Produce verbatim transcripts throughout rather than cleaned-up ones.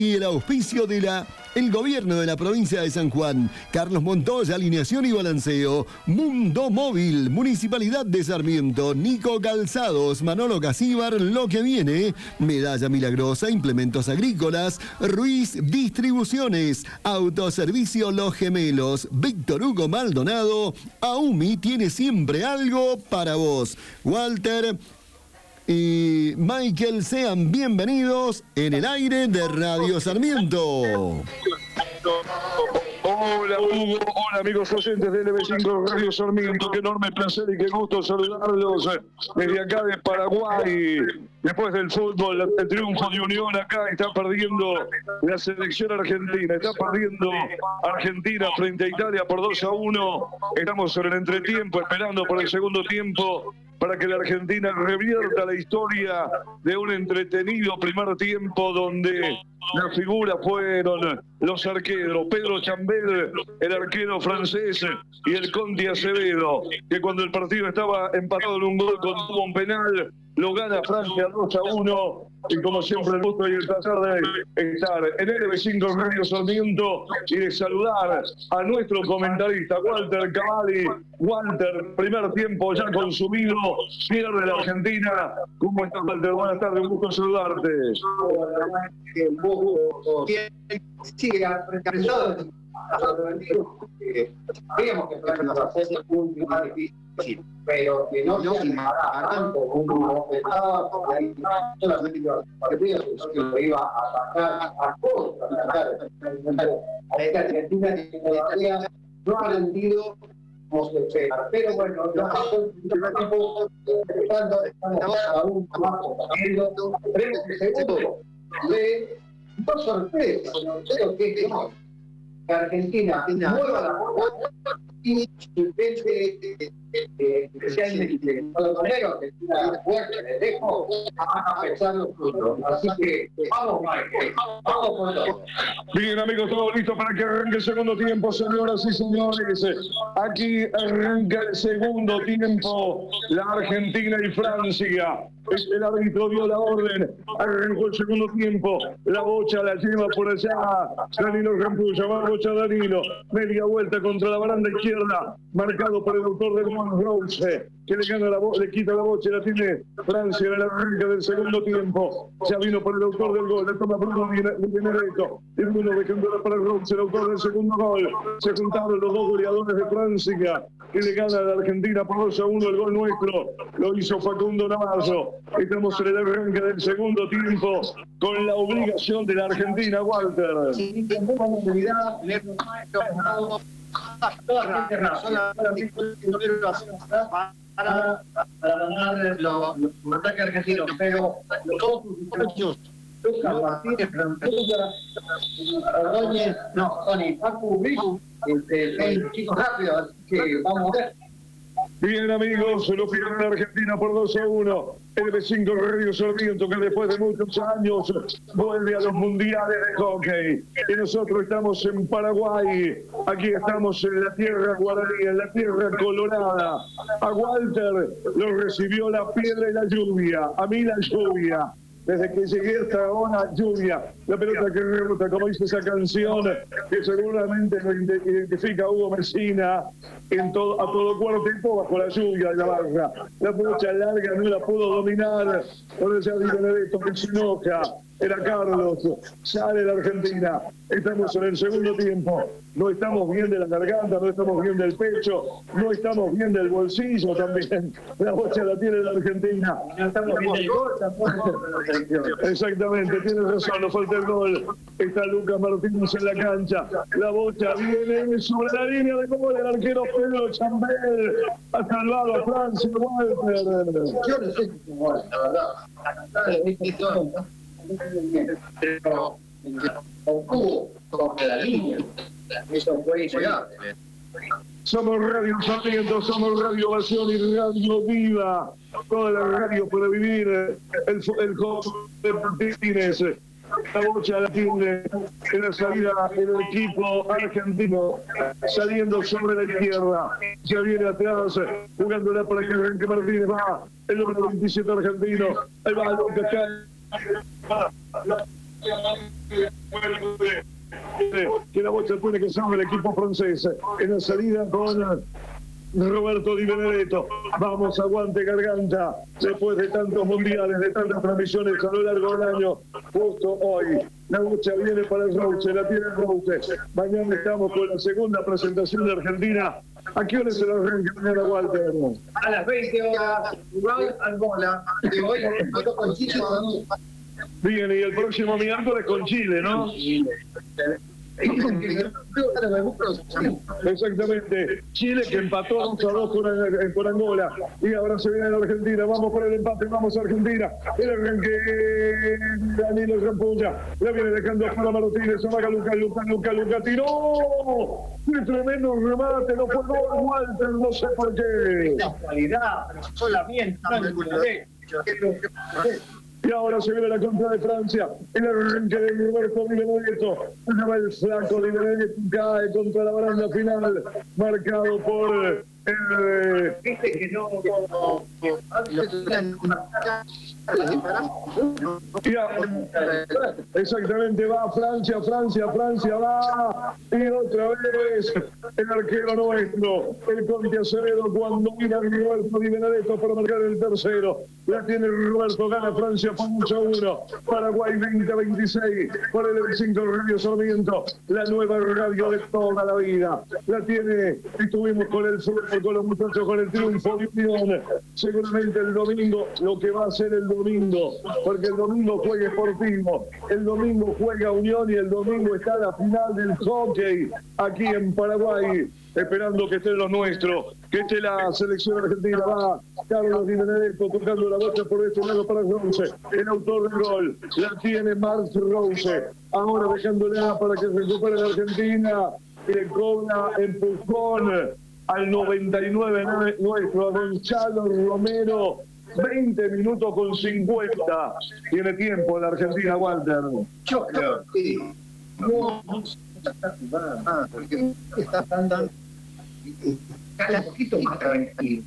Y el auspicio de la el gobierno de la provincia de San Juan, Carlos Montoya, alineación y balanceo, Mundo Móvil, Municipalidad de Sarmiento, Nico Calzados, Manolo Casíbar, Lo que Viene, Medalla Milagrosa, Implementos Agrícolas, Ruiz Distribuciones, Autoservicio Los Gemelos, Víctor Hugo Maldonado, AUMI tiene siempre algo para vos. Walter y Michael, sean bienvenidos en el aire de Radio Sarmiento. Hola Hugo, hola amigos oyentes de L B cinco Radio Sarmiento, qué enorme placer y qué gusto saludarlos desde acá de Paraguay. Después del fútbol, el triunfo de Unión acá, está perdiendo la selección argentina, está perdiendo Argentina frente a Italia por dos a uno. Estamos en el entretiempo, esperando por el segundo tiempo para que la Argentina revierta la historia de un entretenido primer tiempo donde las figuras fueron los arqueros, Pedro Chambel, el arquero francés, y el Conti Acevedo, que cuando el partido estaba empatado en un gol con un penal, lo gana Francia dos a uno, y como siempre el gusto y el placer de estar en L B cinco Radio Sarmiento y de saludar a nuestro comentarista Walter Cavalli. Walter, primer tiempo ya consumido, pierde la Argentina. ¿Cómo estás, Walter? Buenas tardes, un gusto saludarte. Sí, apreciado. Creíamos que fue una fase muy más difícil, pero que no se animará tanto como pensaba, porque ahí solamente lo iba a atacar a todos, a atacar a esta Argentina que todavía no ha rendido como se espera. Pero bueno, ya pasó el primer tiempo, estamos aún más compitiendo, tenemos el segundo de dos sorpresas, creo que no. Argentina mueva la bola y intente especialmente a los primeros que tiran fuerte de lejos a pesar los frutos. Así que vamos, Michael, vamos con todo. Bien, amigos, todo listo para que arranque el segundo tiempo, señoras y señores. Aquí arranca el segundo tiempo, la Argentina y Francia. El árbitro dio la orden, arrancó el segundo tiempo, la bocha la lleva por allá, Danilo Rampulla, va a bocha Danilo, media vuelta contra la baranda izquierda, marcado por el autor del gol Rose, que le gana la bocha, le quita la bocha, la tiene Francia en el arranque del segundo tiempo, ya vino por el autor del gol, le toma Bruno Benedetto, y Bruno dejándola para Rose, el autor del segundo gol, se juntaron los dos goleadores de Francia, que le gana a la Argentina por dos a uno, el gol nuestro, lo hizo Facundo Navarro. Estamos en el arranque del segundo tiempo con la obligación de la Argentina, Walter. Sin ninguna movilidad, le hemos ganado toda la Argentina, para ganar los ataques argentinos, pero todos sus muchachos, Lucas Martínez, Francisca, Ordóñez, no, Tony, Paco, Vigo, el chico rápido, así que vamos a ver. Bien, amigos, lo pierde la Argentina por dos a uno. L B cinco Radio Sarmiento, que después de muchos años vuelve a los mundiales de hockey. Y nosotros estamos en Paraguay. Aquí estamos en la tierra guaraní, en la tierra colorada. A Walter lo recibió la piedra y la lluvia. A mí la lluvia. Desde que llegué hasta ahora, lluvia, la pelota que rebota, como dice esa canción, que seguramente lo identifica Hugo Messina, en todo, a todo cuarto tiempo bajo la lluvia y la barra. La bocha larga no la pudo dominar, por ese Di Benedetto que se enoja. Era Carlos, sale la Argentina. Estamos en el segundo tiempo. No estamos bien de la garganta, no estamos bien del pecho, no estamos bien del bolsillo también. La bocha la tiene la Argentina. No estamos bien del gol tampoco. Exactamente, tiene razón, nos falta el gol. Está Lucas Martínez en la cancha. La bocha viene sobre la línea de gol. El arquero Pedro Chambel ha salvado a Francia, Walter. Yo no sé cómo es, la verdad. Pero contuvo sobre la línea. Eso fue innegable. Somos Radio Sarmiento, somos Radio Ovación y Radio Viva. Toda la radio puede vivir el, el joven de Martínez. La bocha la tiene en la salida el equipo argentino, saliendo sobre la izquierda. Ya viene atrás, jugándola para que arranque Martínez. Va el número veintisiete argentino. Ahí va Lucas. que la bocha tiene que ser del equipo francés. En la salida con Roberto Di Benedetto. Vamos, aguante garganta. Después de tantos mundiales, de tantas transmisiones a lo largo del año, justo hoy, la lucha viene para el Roche, la tiene el Roche. Mañana estamos con la segunda presentación de Argentina. ¿A qué hora se lo arranca mañana, Walter? A las veinte horas, igual Angola. Que hoy me toca con Chile. Bien, y el próximo miércoles con Chile, ¿no? Exactamente. Chile que empató dos a dos con, con Angola. Y ahora se viene la Argentina. Vamos por el empate, vamos a Argentina. El arranque Danilo Rampulla. La viene dejando para Martínez. Amaga Luca, Luca, Luca, Luca. ¡Tiró! ¡Qué tremendo remate! No fue gol, Walter, no sé por qué. La cualidad, pero solamente. Y ahora se viene la contra de Francia. El arranque de Roberto Di Benedetto. El flaco Di Benedetto cae contra la baranda final. Marcado por el... Viste que no... Exactamente, va Francia, Francia, Francia, va. Y otra vez el arquero nuestro, el Conte Acevedo, cuando mira a Roberto Di Benedetto para marcar el tercero. La tiene Roberto, gana Francia por mucho a uno. Paraguay veinte a veintiséis por el L cinco Radio Sarmiento, la nueva radio de toda la vida. La tiene, estuvimos con el fútbol, con los muchachos, con el triunfo de Unión. Seguramente el domingo, lo que va a ser el domingo, porque el domingo juega Sportivo, el domingo juega Unión y el domingo está la final del hockey aquí en Paraguay, esperando que esté lo nuestro, que esté la selección argentina. Va Carlos Di Benedetto tocando la bocha por este lado para Rose, el autor del gol, la tiene Marc Rose, ahora dejándola para que se recupere la Argentina, le cobra empujón al noventa y nueve nuestro, a Gonzalo Romero. veinte minutos con cincuenta. Tiene tiempo la Argentina, Walter. Yo creo que no porque está tan un poquito más tranquilo.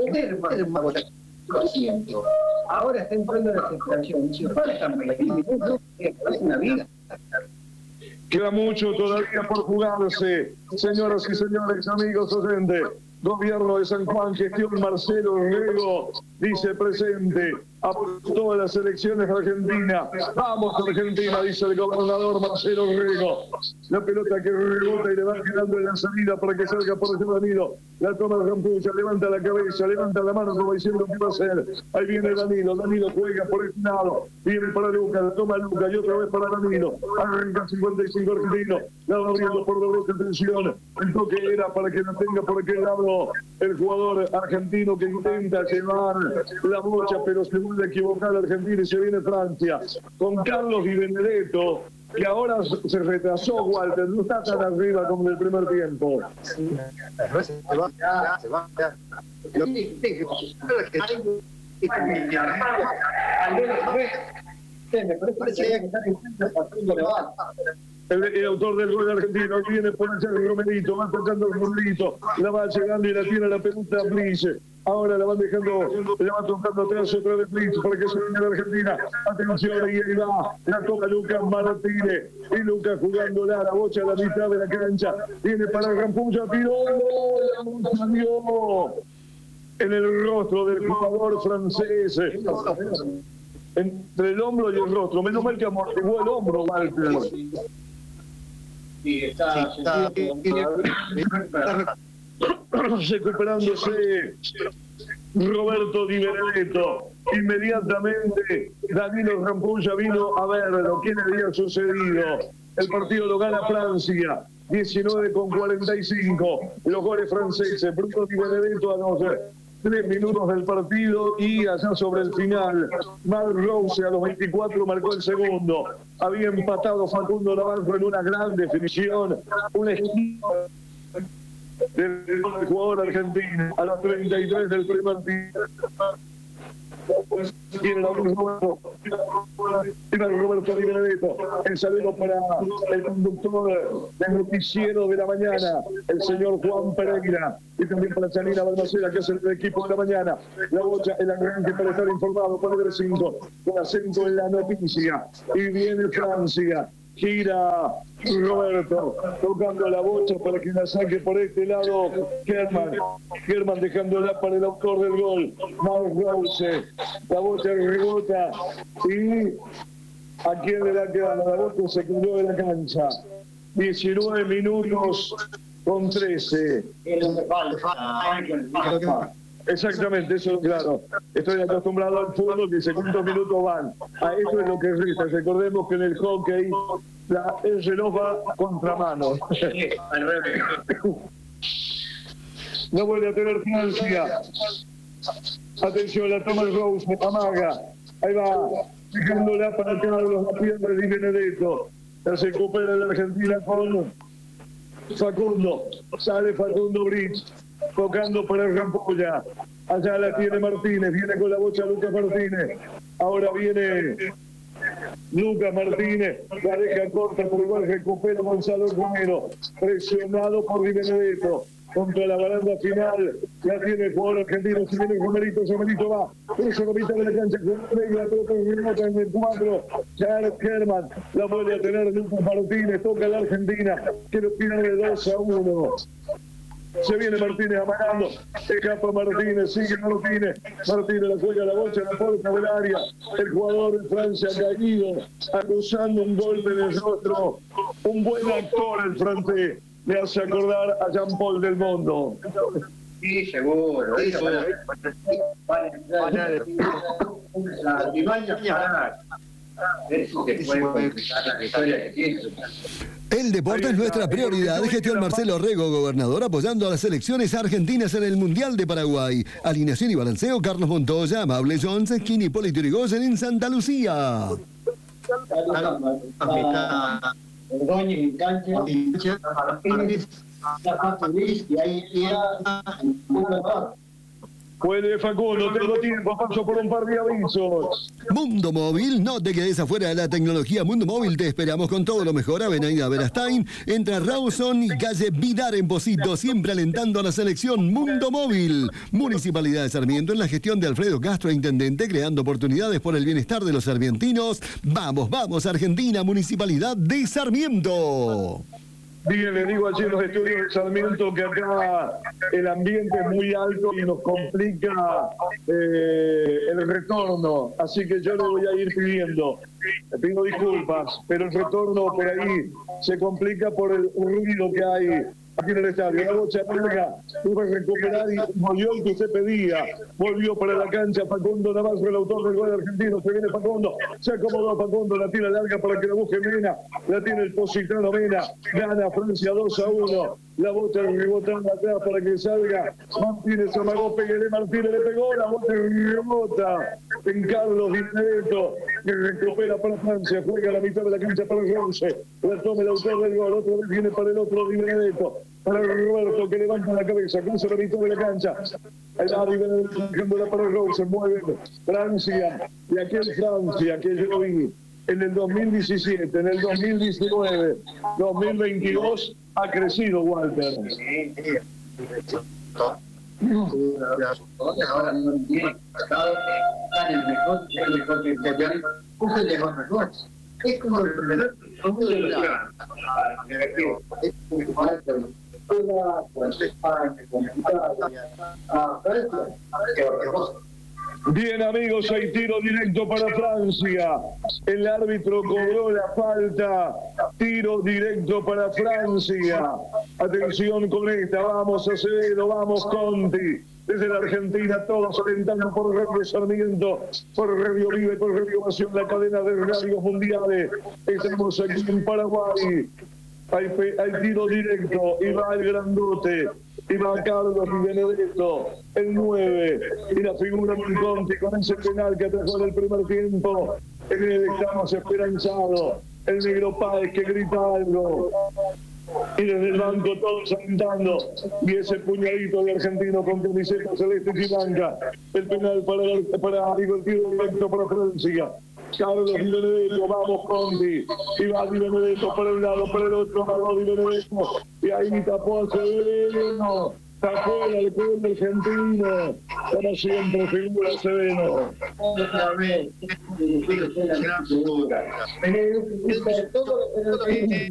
Lo siento. Ahora está entrando la desesperación. Si faltan veinte minutos, es una vida. Queda mucho todavía por jugarse. Señoras y señores, amigos oyentes. Gobierno de San Juan, gestión Marcelo Rego, dice presente, a todas las elecciones de Argentina. Vamos Argentina, dice el gobernador Marcelo Rego. La pelota que rebota y le va quedando en la salida para que salga por el Danilo. La toma Rampulla, levanta la cabeza, levanta la mano como diciendo qué va a hacer. Ahí viene Danilo, Danilo juega por el lado, viene para Luca, la toma Luca y otra vez para Danilo. Arranca cincuenta y cinco argentino, la va abriendo por doble atención. El toque era para que no tenga por aquel lado el jugador argentino que intenta llevar la bocha, pero se vuelve a equivocar Argentina y se viene Francia. Con Carlos Di Benedetto, que ahora se retrasó, Walter, no está tan arriba como en el primer tiempo. Se va, se va, Lo que me parece que está en El, el autor del gol argentino viene por allá el Romerito, va tocando el Romerito, la va llegando y la tiene la pelota Blice. Ahora la van dejando, la va tocando atrás otra vez Blice para que se venga la Argentina. Atención, y ahí va, la toca Lucas Martínez. Y Lucas jugándola, la bocha a la mitad de la cancha. Viene para Rampulla, tiró, la salió en el rostro del jugador francés. Entre el hombro y el rostro. Menos mal que amortiguó el hombro, Walter. Sí, está, sí, está, está recuperándose Roberto Di Benedetto. Inmediatamente Danilo Rampulla vino a verlo. ¿Qué le había sucedido? El partido lo gana Francia, diecinueve con cuarenta y cinco. Los goles franceses. Bruno Di Benedetto a los tres minutos del partido y allá sobre el final, Marc Rose a los veinticuatro marcó el segundo. Había empatado Facundo Navarro en una gran definición, un esquina del jugador argentino a los treinta y tres del primer tiempo. Tiene la Roberto Di Benedetto. El saludo para el conductor del noticiero de la mañana, el señor Juan Pereira, y también para Janina Balmaceda, que es el equipo de la mañana. La bocha, el arranque para estar informado con el cinco, con acento en la noticia. Y viene Francia. gira Roberto, tocando la bocha para que la saque por este lado Germán. Germán dejándola para el autor del gol, Mark Rose. La bocha rebota y ¿a quién le da quedando? La bocha se cayó de la cancha. diecinueve minutos con trece. Exactamente, eso claro. Estoy acostumbrado al fútbol que segundos minutos van. A eso es lo que resta. Recordemos que en el hockey la, el reloj va contramano. No vuelve a tener Francia. Atención, la toma de Rose, amaga. Ahí va, dejándola para Carlos, la pierna de Di Benedetto. La se recupera la Argentina con Facundo. Sale Facundo Bridge, tocando para el Rampolla. Allá la tiene Martínez, viene con la bocha Lucas Martínez. Ahora viene Lucas Martínez, la deja corta, por igual recupera Gonzalo Romero, presionado por Di Benedetto. Contra la baranda final, la tiene el jugador argentino, si viene Romerito, Romerito va, eso la mitad de la cancha, la pelota remota en el cuatro, Charles Germán, la vuelve a tener Lucas Martínez, toca la Argentina, que lo pierde dos a uno. Se viene Martínez amagando, escapa Martínez, sigue Martínez, Martínez la juega la bocha, la puerta del área, el jugador de Francia caído, acusando un golpe en el rostro, un buen actor el francés. Me hace acordar a Jean-Paul del Mundo. Sí, seguro. Sí, seguro. El deporte es nuestra prioridad. Gestión Marcelo Rego, gobernador, apoyando a las selecciones argentinas en el Mundial de Paraguay. Alineación y balanceo, Carlos Montoya, Amable Jones, Skinny, Polito Yrigoyen en Santa Lucía. Ordóñez en cancha, Martínez, y ahí queda Puede Facundo, tengo tiempo, paso por un par de avisos. Mundo Móvil, no te quedes afuera de la tecnología Mundo Móvil, te esperamos con todo lo mejor. Avenida Verastain, entre Rawson y calle Vidar en Pocito, siempre alentando a la selección Mundo Móvil. Municipalidad de Sarmiento en la gestión de Alfredo Castro, intendente, creando oportunidades por el bienestar de los sarmientinos. Vamos, vamos Argentina, Municipalidad de Sarmiento. Bien, le digo allí en los estudios de Sarmiento que acá el ambiente es muy alto y nos complica eh, el retorno, así que yo le voy a ir pidiendo, le pido disculpas, pero el retorno por ahí se complica por el ruido que hay aquí en el estadio. La bocha larga, tuvo que recuperar y volvió el que usted pedía, volvió para la cancha Facundo Navarro, el autor del gol argentino. Se viene Facundo, se acomodó Facundo, la tira larga para que la busque Mena, la tiene el positano Mena, gana Francia dos a uno. La bocha rebotando atrás para que salga Martínez, amagó, Peguele, Martínez le pegó, la bocha rebota en Carlos Di Benedetto, que recupera para Francia, juega la mitad de la cancha para Rose, la toma el autor del gol, otra vez viene para el otro Di Benedetto, para Roberto que levanta la cabeza, cruza la mitad de la cancha, ahí va Di Benedetto dejándola para Rose, mueve Francia, y aquí en Francia, que yo vi en el dos mil diecisiete, en el dos mil diecinueve, dos mil veintidós, ha crecido Walter. Sí, sí. Ahora no tiene pasado, están el mejor, el mejor que el un lejos mejor. Es como el primer mundo de la negativo. Es muy fuerte. Bien amigos, hay tiro directo para Francia. El árbitro cobró la falta. Tiro directo para Francia. Atención con esta. Vamos Acevedo, vamos Conti. Desde la Argentina, todos alentando por Radio Sarmiento, por Radio Vive, por Radio Pasión, la cadena de radios mundiales. Estamos aquí en Paraguay. Hay, hay tiro directo y va el grandote. Y va Carlos Di Benedetto, el nueve, y la figura de Conti con ese penal que atajó en el primer tiempo. En él estamos esperanzados. El negro Páez que grita algo. Y desde el banco todos alentando. Y ese puñadito de argentino con camiseta celeste y blanca. El penal para, para digo, el tiro directo para Francia. Carlos Di Benedetto, vamos Conti, y va Di Benedetto para un lado, para el otro, va Di Benedetto, y ahí tapó a Acevedo, Afuera el pueblo argentino, para siempre figura Seveno. Otra vez, una gran figura. Todo lo que